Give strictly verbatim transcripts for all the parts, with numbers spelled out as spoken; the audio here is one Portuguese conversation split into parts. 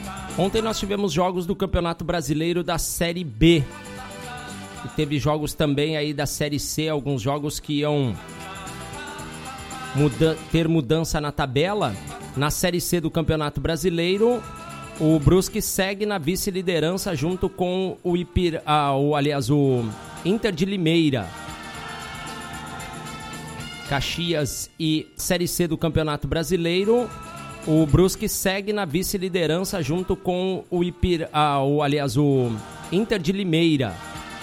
Ontem nós tivemos jogos do Campeonato Brasileiro da Série B. E teve jogos também aí da Série C, alguns jogos que iam muda- ter mudança na tabela. Na Série C do Campeonato Brasileiro, o Brusque segue na vice-liderança junto com o Ipir... Ah, o, aliás, o Inter de Limeira. Caxias e Série C do Campeonato Brasileiro, o Brusque segue na vice-liderança junto com o Ipir... Ah, o, aliás, o Inter de Limeira.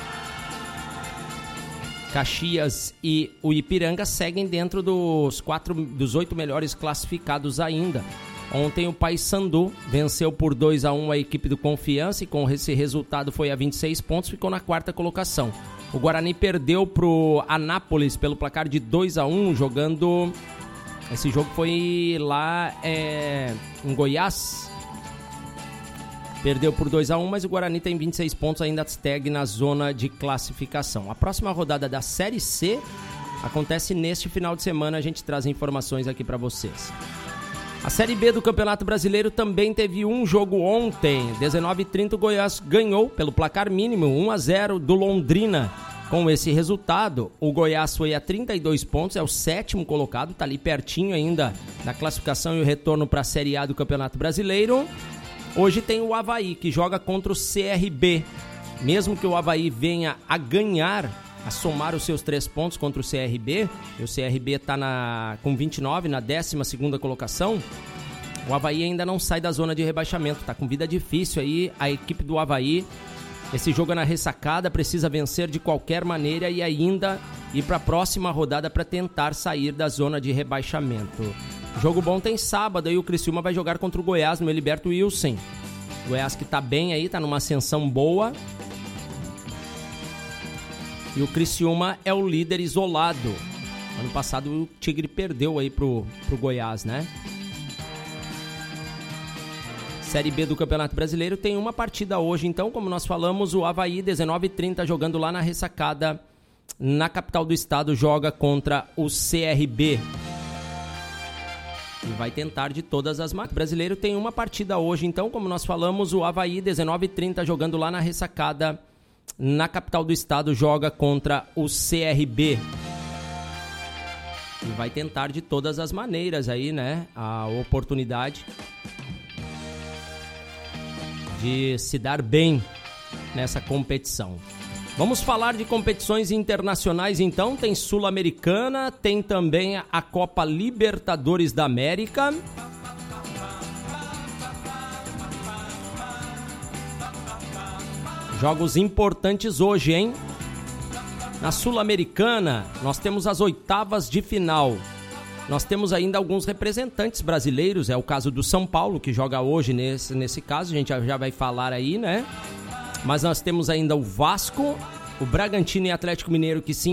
Caxias e o Ipiranga seguem dentro dos quatro, dos oito melhores classificados ainda. Ontem o Paysandu venceu por dois a um a equipe do Confiança e com esse resultado foi a vinte e seis pontos, ficou na quarta colocação. O Guarani perdeu pro Anápolis pelo placar de dois a um, jogando... Esse jogo foi lá é, em Goiás. Perdeu por dois a um, mas o Guarani tem vinte e seis pontos, ainda segue na zona de classificação. A próxima rodada da Série C acontece neste final de semana, a gente traz informações aqui para vocês. A Série B do Campeonato Brasileiro também teve um jogo ontem. dezenove e trinta o Goiás ganhou pelo placar mínimo, um a zero do Londrina. Com esse resultado, o Goiás foi a trinta e dois pontos, é o sétimo colocado, está ali pertinho ainda da classificação e o retorno para a Série A do Campeonato Brasileiro. Hoje tem o Avaí, que joga contra o C R B. Mesmo que o Avaí venha a ganhar, a somar os seus três pontos contra o C R B, e o C R B está com vinte e nove, na décima segunda colocação, o Avaí ainda não sai da zona de rebaixamento. Está com vida difícil aí a equipe do Avaí. Esse jogo é na ressacada, precisa vencer de qualquer maneira e ainda ir para a próxima rodada para tentar sair da zona de rebaixamento. Jogo bom tem sábado, aí o Criciúma vai jogar contra o Goiás no Heriberto Wilson. O Goiás que tá bem aí, tá numa ascensão boa. E o Criciúma é o líder isolado. Ano passado o Tigre perdeu aí pro, pro Goiás, né? Série B do Campeonato Brasileiro tem uma partida hoje, então, como nós falamos, o Avaí, dezenove e trinta, jogando lá na ressacada, na capital do estado, joga contra o C R B. E vai tentar de todas as maneiras. O brasileiro tem uma partida hoje, então, como nós falamos, o Avaí, dezenove e trinta, jogando lá na ressacada, na capital do estado, joga contra o C R B. E vai tentar de todas as maneiras aí, né, a oportunidade de se dar bem nessa competição. Vamos falar de competições internacionais, então. Tem Sul-Americana, tem também a Copa Libertadores da América. Jogos importantes hoje, hein? Na Sul-Americana, nós temos as oitavas de final. Nós temos ainda alguns representantes brasileiros, é o caso do São Paulo, que joga hoje nesse, nesse caso, a gente já, já vai falar aí, né? Mas nós temos ainda o Vasco, o Bragantino e Atlético Mineiro que se